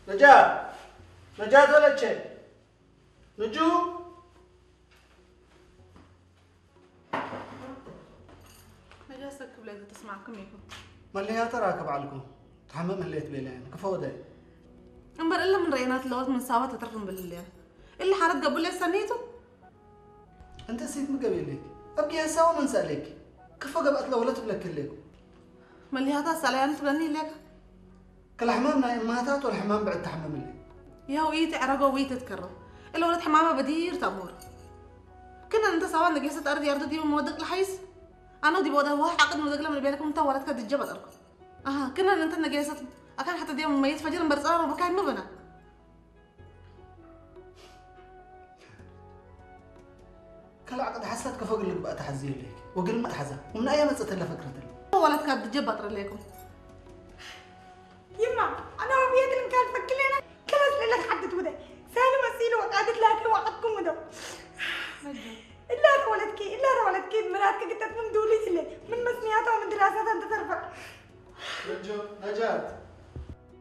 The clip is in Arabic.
نجاة نجاة ولا شيء نجوم نجاة سكب لي تسمعكم يكم مالي تراكب عليكم تحمم الليت بيلين كفودي انبر الا من رينات اللوز من ساوات تتركم بالليل اللي حرد قبل لي سنيته انت سيت مقبلك ابقي هساوى من سالك كفو قبقت لو ولا تبلك لكم مالي هذا سالي انا تبني لك كل حمامنا امهاتات والحمام بعد تحمم لي يا ويت عرقوا ويت تتكرر الا ولد حمامه بدير تامور كنا انت سوا نقيسه ارض يرد دي مودك لحيس انا ودي بوده واحد عقد مودك لما بينكم انت ولدك الجبل اركم كنا انت نقيسه اكان حتى دي مميز فجر برصار وبكاي مبنى كل عقد حسيت كفو قلك بقى تحزين لك وقل ما تحزن ومن ايام مسأت الا فكرتني ولدك الجبل ليكم يما انا وبيد اللي كان فكلينا كلاس لك حد توده سالم اسيله وقعدت لك وقعدكم ودو الا ولدك مراتك قلت من دولي من مسمياتها ومن دراساتها انت تعرف نجاة